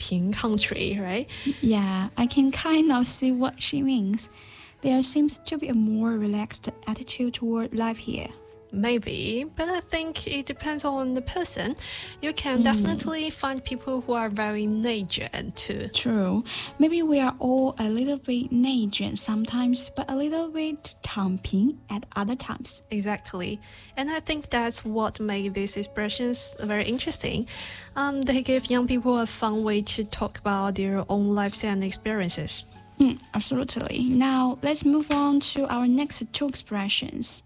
平 country, right? Yeah, I can kind of see what she means. There seems to be a more relaxed attitude toward life here. Maybe, but I think it depends on the person. You can definitely find people who are very 内卷 too. True. Maybe we are all a little bit 内卷 sometimes, but a little bit 躺平 at other times. Exactly. And I think that's what makes these expressions very interesting. They give young people a fun way to talk about their own lives and experiences. Absolutely. Now, let's move on to our next two expressions.